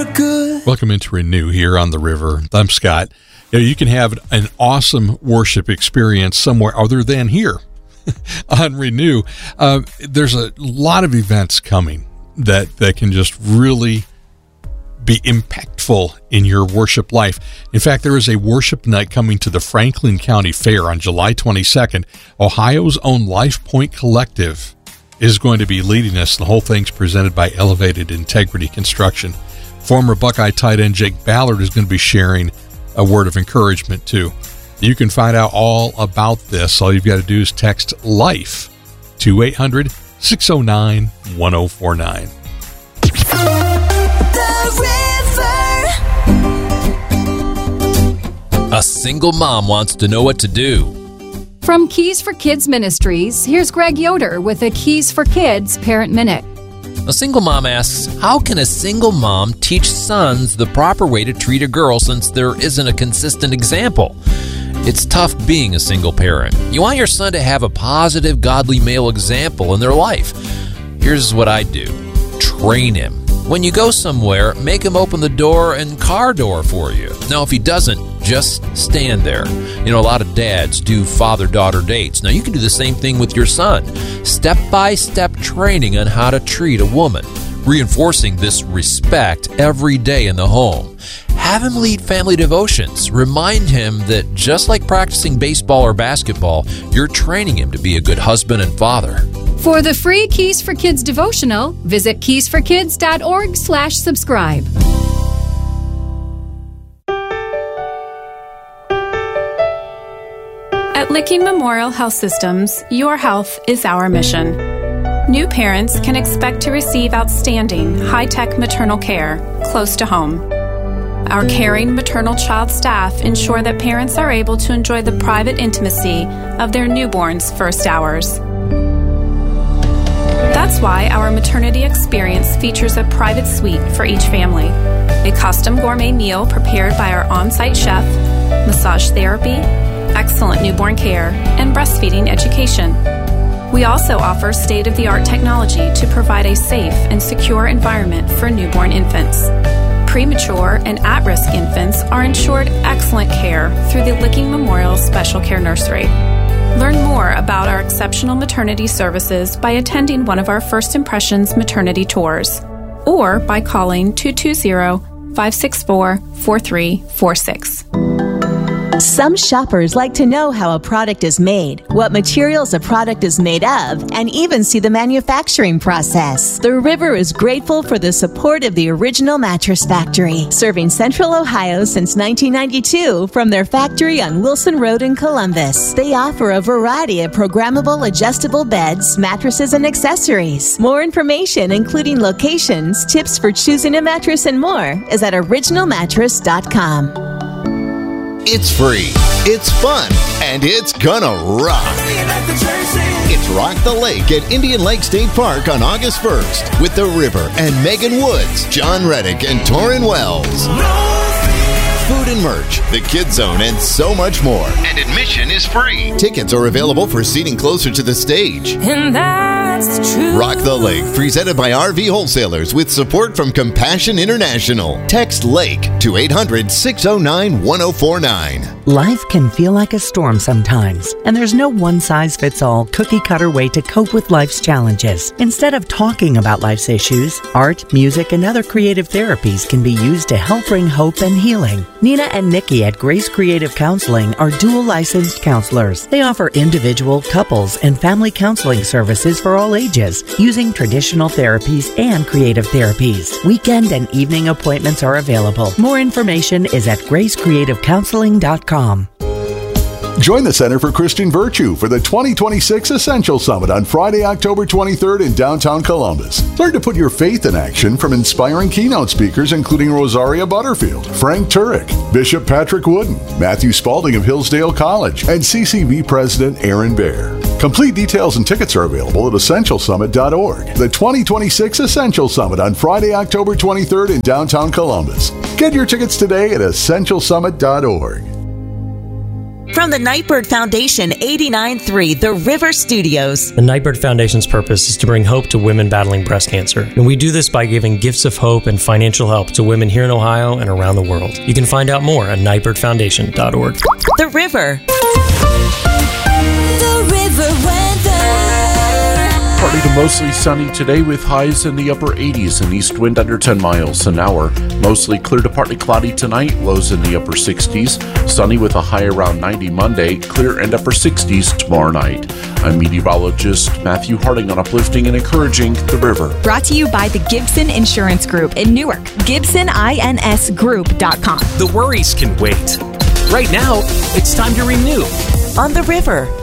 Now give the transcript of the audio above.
look good. Welcome into Renew here on the River. I'm Scott. You can have an awesome worship experience somewhere other than here on Renew. There's a lot of events coming that can just really be impactful in your worship life. In fact, there is a worship night coming to the Franklin County Fair on July 22nd. Ohio's own Life Point Collective is going to be leading us. The whole thing's presented by Elevated Integrity Construction. Former Buckeye tight end Jake Ballard is going to be sharing a word of encouragement too. You can find out all about this. All you've got to do is text LIFE to 800-609-1049. A single mom wants to know what to do. From Keys for Kids Ministries, here's Greg Yoder with a Keys for Kids Parent Minute. A single mom asks, how can a single mom teach sons the proper way to treat a girl since there isn't a consistent example? It's tough being a single parent. You want your son to have a positive, godly male example in their life. Here's what I do. Train him. When you go somewhere, make him open the door and car door for you. Now, if he doesn't, just stand there. You know, a lot of dads do father-daughter dates. Now, you can do the same thing with your son. Step-by-step training on how to treat a woman, reinforcing this respect every day in the home. Have him lead family devotions. Remind him that just like practicing baseball or basketball, you're training him to be a good husband and father. For the free Keys for Kids devotional, visit keysforkids.org/subscribe. At Licking Memorial Health Systems, your health is our mission. New parents can expect to receive outstanding, high-tech maternal care close to home. Our caring maternal child staff ensure that parents are able to enjoy the private intimacy of their newborn's first hours. That's why our maternity experience features a private suite for each family, a custom gourmet meal prepared by our on-site chef, massage therapy, excellent newborn care, and breastfeeding education. We also offer state-of-the-art technology to provide a safe and secure environment for newborn infants. Premature and at-risk infants are ensured excellent care through the Licking Memorial Special Care Nursery. Learn more about our exceptional maternity services by attending one of our First Impressions maternity tours or by calling 220-564-4346. Some shoppers like to know how a product is made, what materials a product is made of, and even see the manufacturing process. The River is grateful for the support of the Original Mattress Factory, serving Central Ohio since 1992 from their factory on Wilson Road in Columbus. They offer a variety of programmable adjustable beds, mattresses, and accessories. More information, including locations, tips for choosing a mattress, and more, is at originalmattress.com. It's free, it's fun, and it's gonna rock. It's Rock the Lake at Indian Lake State Park on August 1st with The River and Megan Woods, John Reddick, and Torrin Wells. Food and merch, the Kids Zone, and so much more. And admission is free. Tickets are available for seating closer to the stage. And that's the truth. Rock the Lake, presented by RV Wholesalers with support from Compassion International. Text LAKE to 800-609-1049. Life can feel like a storm sometimes, and there's no one-size-fits-all cookie-cutter way to cope with life's challenges. Instead of talking about life's issues, art, music, and other creative therapies can be used to help bring hope and healing. Nina and Nikki at Grace Creative Counseling are dual licensed counselors. They offer individual, couples, and family counseling services for all ages, using traditional therapies and creative therapies. Weekend and evening appointments are available. More information is at gracecreativecounseling.com. Join the Center for Christian Virtue for the 2026 Essential Summit on Friday, October 23rd in downtown Columbus. Learn to put your faith in action from inspiring keynote speakers including Rosaria Butterfield, Frank Turek, Bishop Patrick Wooden, Matthew Spalding of Hillsdale College, and CCV President Aaron Baer. Complete details and tickets are available at essentialsummit.org. The 2026 Essential Summit on Friday, October 23rd in downtown Columbus. Get your tickets today at essentialsummit.org. From the Nightbird Foundation, 89.3 The River Studios. The Nightbird Foundation's purpose is to bring hope to women battling breast cancer. And we do this by giving gifts of hope and financial help to women here in Ohio and around the world. You can find out more at nightbirdfoundation.org. The River. The River weather. Partly to mostly sunny today with highs in the upper 80s and east wind under 10 miles an hour. Mostly clear to partly cloudy tonight, lows in the upper 60s. Sunny with a high around 90 Monday, clear and upper 60s tomorrow night. I'm meteorologist Matthew Harding on Uplifting and Encouraging the River. Brought to you by the Gibson Insurance Group in Newark. GibsonINSGroup.com. The worries can wait. Right now, it's time to renew. On the River.